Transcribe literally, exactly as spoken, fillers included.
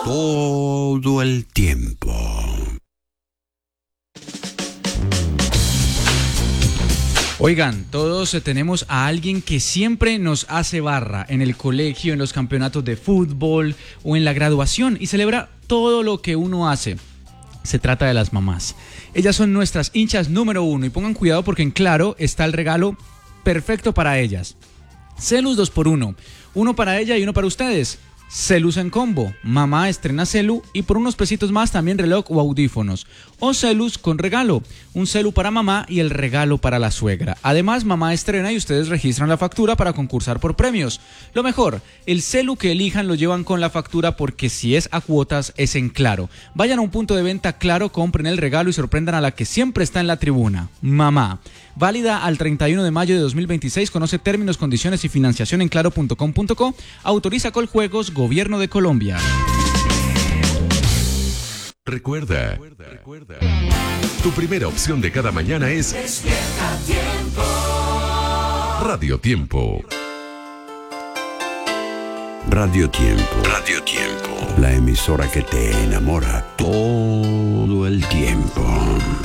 todo el tiempo. Oigan, todos tenemos a alguien que siempre nos hace barra en el colegio, en los campeonatos de fútbol o en la graduación y celebra todo lo que uno hace. Se trata de las mamás. Ellas son nuestras hinchas número uno y pongan cuidado porque en Claro está el regalo perfecto para ellas. Celus dos por uno, uno para ella y uno para ustedes. Celus en combo, mamá estrena celu y por unos pesitos más también reloj o audífonos. O Celus con regalo, un celu para mamá y el regalo para la suegra. Además, mamá estrena y ustedes registran la factura para concursar por premios. Lo mejor, el celu que elijan lo llevan con la factura porque si es a cuotas es en Claro. Vayan a un punto de venta Claro, compren el regalo y sorprendan a la que siempre está en la tribuna, mamá. Válida al treinta y uno de mayo de dos mil veintiséis. Conoce términos, condiciones y financiación en claro punto com punto co. Autoriza Coljuegos, Gobierno de Colombia. Recuerda, recuerda, tu primera opción de cada mañana es Despierta Tiempo. Radio Tiempo. Radio Tiempo. Radio Tiempo. La emisora que te enamora todo el tiempo.